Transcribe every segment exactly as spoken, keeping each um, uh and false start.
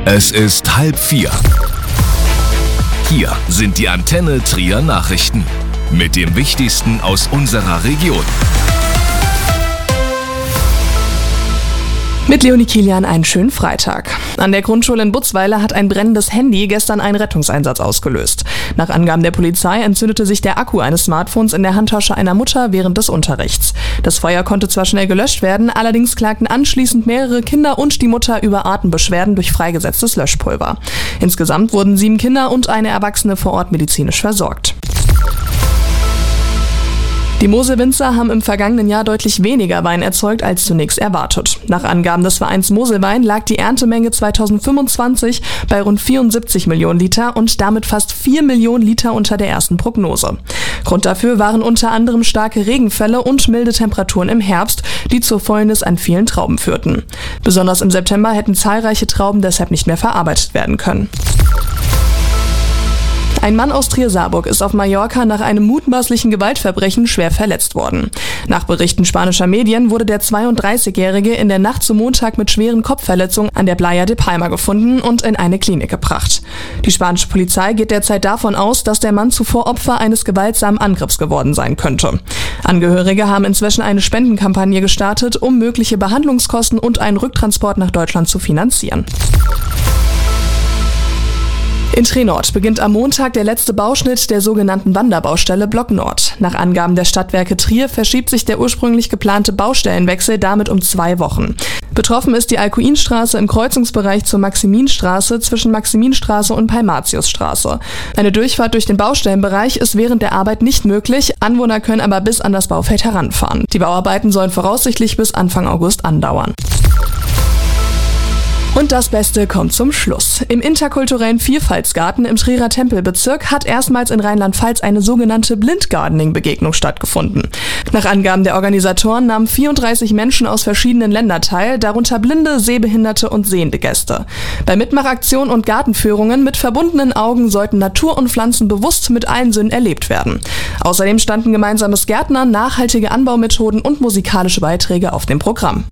Es ist halb vier. Hier sind die Antenne Trier Nachrichten mit dem Wichtigsten aus unserer Region. Mit Leonie Kilian einen schönen Freitag. An der Grundschule in Butzweiler hat ein brennendes Handy gestern einen Rettungseinsatz ausgelöst. Nach Angaben der Polizei entzündete sich der Akku eines Smartphones in der Handtasche einer Mutter während des Unterrichts. Das Feuer konnte zwar schnell gelöscht werden, allerdings klagten anschließend mehrere Kinder und die Mutter über Atembeschwerden durch freigesetztes Löschpulver. Insgesamt wurden sieben Kinder und eine Erwachsene vor Ort medizinisch versorgt. Die Moselwinzer haben im vergangenen Jahr deutlich weniger Wein erzeugt als zunächst erwartet. Nach Angaben des Vereins Moselwein lag die Erntemenge zweitausendfünfundzwanzig bei rund vierundsiebzig Millionen Liter und damit fast vier Millionen Liter unter der ersten Prognose. Grund dafür waren unter anderem starke Regenfälle und milde Temperaturen im Herbst, die zur Fäulnis an vielen Trauben führten. Besonders im September hätten zahlreiche Trauben deshalb nicht mehr verarbeitet werden können. Ein Mann aus Trier-Saarburg ist auf Mallorca nach einem mutmaßlichen Gewaltverbrechen schwer verletzt worden. Nach Berichten spanischer Medien wurde der zweiunddreißigjährige in der Nacht zum Montag mit schweren Kopfverletzungen an der Playa de Palma gefunden und in eine Klinik gebracht. Die spanische Polizei geht derzeit davon aus, dass der Mann zuvor Opfer eines gewaltsamen Angriffs geworden sein könnte. Angehörige haben inzwischen eine Spendenkampagne gestartet, um mögliche Behandlungskosten und einen Rücktransport nach Deutschland zu finanzieren. In Trier Nord beginnt am Montag der letzte Bauschnitt der sogenannten Wanderbaustelle Block Nord. Nach Angaben der Stadtwerke Trier verschiebt sich der ursprünglich geplante Baustellenwechsel damit um zwei Wochen. Betroffen ist die Alkuinstraße im Kreuzungsbereich zur Maximinstraße zwischen Maximinstraße und Palmatiusstraße. Eine Durchfahrt durch den Baustellenbereich ist während der Arbeit nicht möglich, Anwohner können aber bis an das Baufeld heranfahren. Die Bauarbeiten sollen voraussichtlich bis Anfang August andauern. Und das Beste kommt zum Schluss. Im interkulturellen Vielfaltsgarten im Trierer Tempelbezirk hat erstmals in Rheinland-Pfalz eine sogenannte Blind-Gardening-Begegnung stattgefunden. Nach Angaben der Organisatoren nahmen vierunddreißig Menschen aus verschiedenen Ländern teil, darunter blinde, sehbehinderte und sehende Gäste. Bei Mitmachaktionen und Gartenführungen mit verbundenen Augen sollten Natur und Pflanzen bewusst mit allen Sinnen erlebt werden. Außerdem standen gemeinsames Gärtnern, nachhaltige Anbaumethoden und musikalische Beiträge auf dem Programm.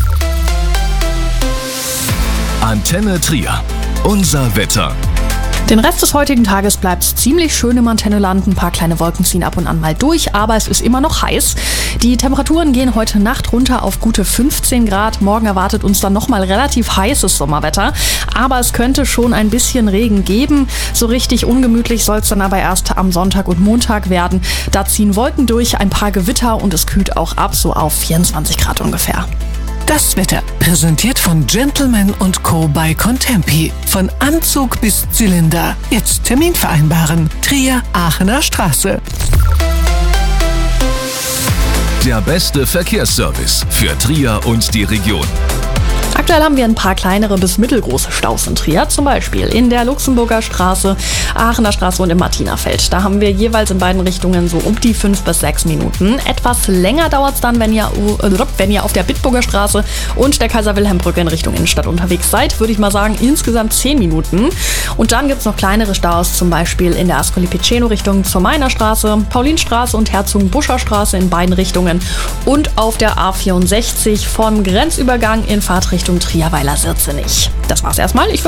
Antenne Trier. Unser Wetter. Den Rest des heutigen Tages bleibt es ziemlich schön im Antenneland. Ein paar kleine Wolken ziehen ab und an mal durch, aber es ist immer noch heiß. Die Temperaturen gehen heute Nacht runter auf gute fünfzehn Grad. Morgen erwartet uns dann nochmal relativ heißes Sommerwetter. Aber es könnte schon ein bisschen Regen geben. So richtig ungemütlich soll es dann aber erst am Sonntag und Montag werden. Da ziehen Wolken durch, ein paar Gewitter und es kühlt auch ab, so auf vierundzwanzig Grad ungefähr. Das Wetter, präsentiert von Gentleman und Co. bei Contempi. Von Anzug bis Zylinder. Jetzt Termin vereinbaren. Trier, Aachener Straße. Der beste Verkehrsservice für Trier und die Region. Aktuell haben wir ein paar kleinere bis mittelgroße Staus in Trier, zum Beispiel in der Luxemburger Straße, Aachener Straße und im Martinerfeld. Da haben wir jeweils in beiden Richtungen so um die fünf bis sechs Minuten. Etwas länger dauert es dann, wenn ihr, wenn ihr auf der Bitburger Straße und der Kaiser-Wilhelm-Brücke in Richtung Innenstadt unterwegs seid. Würde ich mal sagen, insgesamt zehn Minuten. Und dann gibt es noch kleinere Staus, zum Beispiel in der Ascoli Piceno Richtung zur Mainer Straße, Paulinstraße und Herzogenbuscher Straße in beiden Richtungen und auf der A vierundsechzig vom Grenzübergang in Fahrtrichtung Trier-Weiler-Sirzenich. Das war's erstmal. Ich